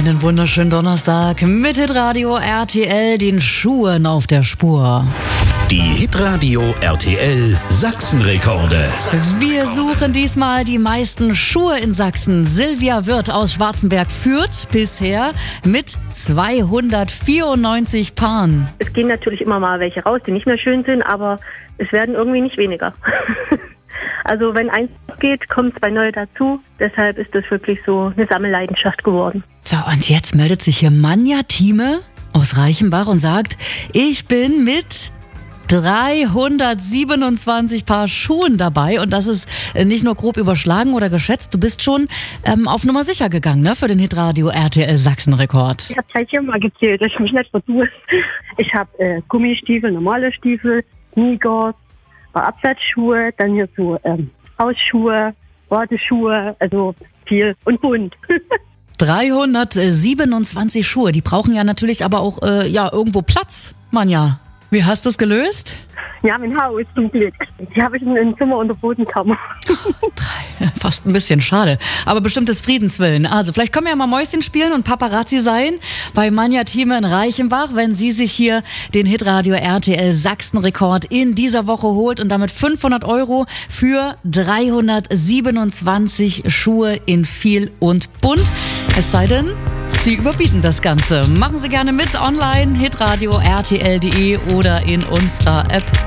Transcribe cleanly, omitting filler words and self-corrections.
Einen wunderschönen Donnerstag mit Hitradio RTL, den Schuhen auf der Spur. Die Hitradio RTL Sachsenrekorde. Wir suchen diesmal die meisten Schuhe in Sachsen. Silvia Wirth aus Schwarzenberg führt bisher mit 294 Paaren. Es gehen natürlich immer mal welche raus, die nicht mehr schön sind, aber es werden irgendwie nicht weniger. Also wenn eins geht, kommen 2 neue dazu. Deshalb ist das wirklich so eine Sammelleidenschaft geworden. So, und jetzt meldet sich hier Manja Thieme aus Reichenbach und sagt, ich bin mit 327 Paar Schuhen dabei, und das ist nicht nur grob überschlagen oder geschätzt, du bist schon auf Nummer sicher gegangen, ne, für den Hitradio RTL Sachsen-Rekord. Ich habe 3, 4 Mal gezählt, dass ich mich nicht vertue. Ich habe Gummistiefel, normale Stiefel, Sneakers, Absatzschuhe, dann hier so Hausschuhe, Badeschuhe, also viel und bunt. 327 Schuhe, die brauchen ja natürlich aber auch irgendwo Platz, Manja. Wie hast du es gelöst? Ja, mein Haus zum Glück. Die habe ich in einem Zimmer unter Bodenkammer. Fast ein bisschen schade, aber bestimmt des Friedens willen. Also vielleicht können wir ja mal Mäuschen spielen und Paparazzi sein bei Manja Thieme in Reichenbach, wenn sie sich hier den Hitradio RTL Sachsen-Rekord in dieser Woche holt und damit 500 € für 327 Schuhe in viel und bunt. Es sei denn, Sie überbieten das Ganze. Machen Sie gerne mit online, hitradio rtl.de oder in unserer App.